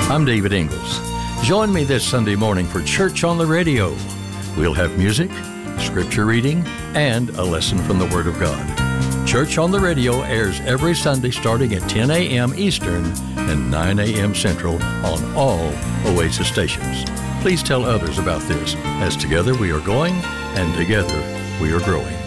I'm David Ingalls. Join me this Sunday morning for Church on the Radio. We'll have music, scripture reading, and a lesson from the Word of God. Church on the Radio airs every Sunday starting at 10 a.m. Eastern and 9 a.m. Central on all Oasis stations. Please tell others about this, as together we are going and together we are growing.